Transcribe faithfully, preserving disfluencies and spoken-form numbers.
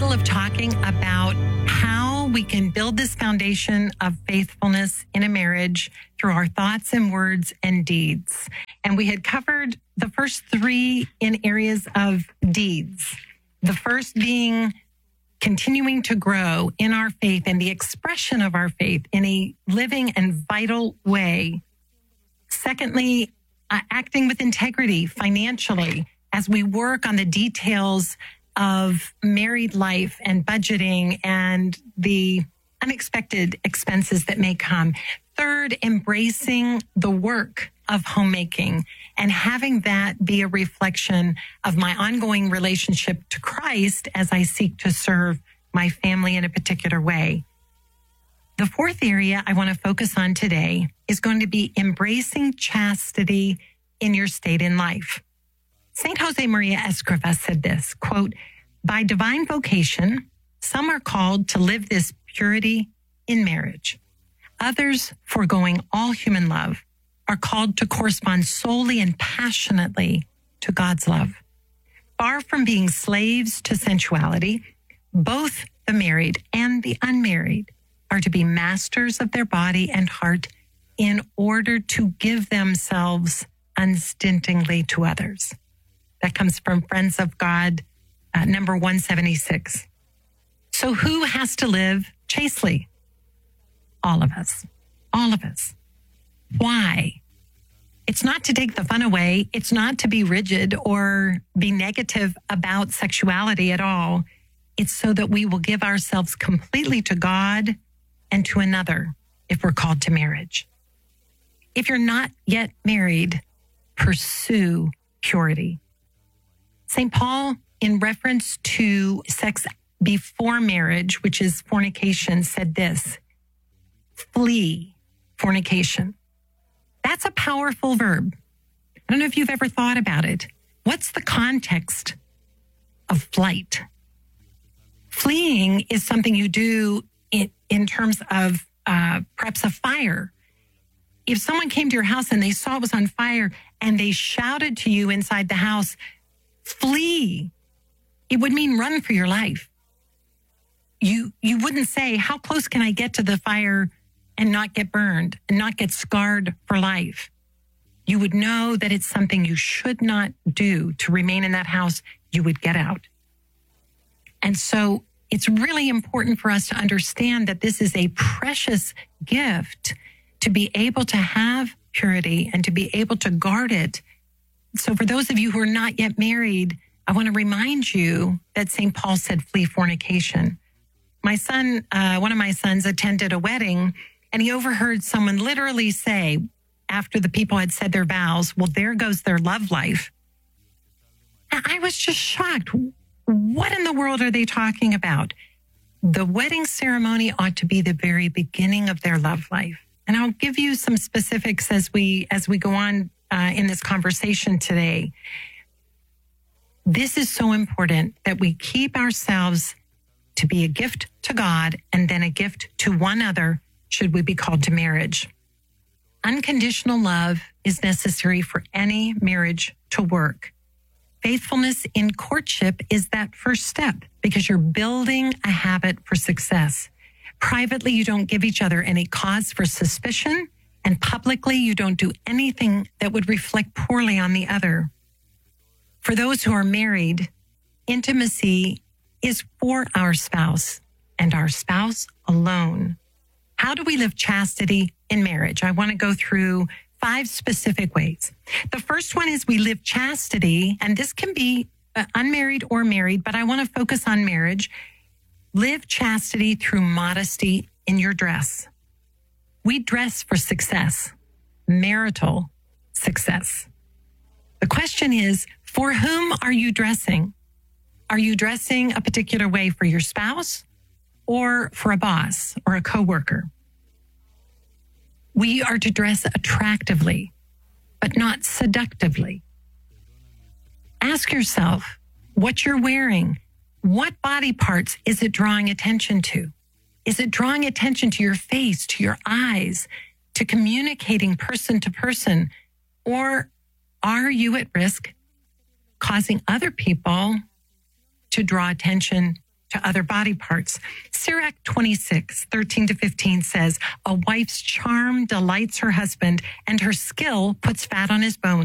middle of talking about how we can build this foundation of faithfulness in a marriage through our thoughts and words and deeds. And we had covered the first three in areas of deeds. The first being continuing to grow in our faith and the expression of our faith in a living and vital way. Secondly, uh, acting with integrity financially as we work on the details of married life and budgeting and the unexpected expenses that may come. Third, embracing the work of homemaking and having that be a reflection of my ongoing relationship to Christ as I seek to serve my family in a particular way. The fourth area I want to focus on today is going to be embracing chastity in your state in life. Saint Jose Maria Escrivá said this, quote, "By divine vocation, some are called to live this purity in marriage. Others, foregoing all human love, are called to correspond solely and passionately to God's love. Far from being slaves to sensuality, both the married and the unmarried are to be masters of their body and heart in order to give themselves unstintingly to others." That comes from Friends of God, uh, number one seventy-six. So who has to live chastely? All of us. All of us. Why? It's not to take the fun away. It's not to be rigid or be negative about sexuality at all. It's so that we will give ourselves completely to God and to another if we're called to marriage. If you're not yet married, pursue purity. Saint Paul, in reference to sex before marriage, which is fornication, said this, "Flee fornication." That's a powerful verb. I don't know if you've ever thought about it. What's the context of flight? Fleeing is something you do in, in terms of uh, perhaps a fire. If someone came to your house and they saw it was on fire and they shouted to you inside the house, "Flee," it would mean run for your life. You you wouldn't say, "How close can I get to the fire and not get burned and not get scarred for life?" You would know that it's something you should not do to remain in that house. You would get out. And so it's really important for us to understand that this is a precious gift to be able to have purity and to be able to guard it. So for those of you who are not yet married, I want to remind you that Saint Paul said, "Flee fornication." My son, uh, one of my sons attended a wedding, and he overheard someone literally say, after the people had said their vows, "Well, there goes their love life." And I was just shocked. What in the world are they talking about? The wedding ceremony ought to be the very beginning of their love life. And I'll give you some specifics as we as we go on uh, in this conversation today. This is so important that we keep ourselves to be a gift to God and then a gift to one another should we be called to marriage. Unconditional love is necessary for any marriage to work. Faithfulness in courtship is that first step because you're building a habit for success. Privately, you don't give each other any cause for suspicion, and publicly, you don't do anything that would reflect poorly on the other. For those who are married, intimacy is for our spouse and our spouse alone. How do we live chastity in marriage? I want to go through five specific ways. The first one is we live chastity, and this can be uh, unmarried or married, but I want to focus on marriage. Live chastity through modesty in your dress. We dress for success, marital success. The question is, for whom are you dressing? Are you dressing a particular way for your spouse or for a boss or a coworker? We are to dress attractively, but not seductively. Ask yourself what you're wearing. What body parts is it drawing attention to? Is it drawing attention to your face, to your eyes, to communicating person to person? Or are you at risk causing other people to draw attention to other body parts. Sirach twenty-six, thirteen to fifteen says, a wife's charm delights her husband, and her skill puts fat on his bones.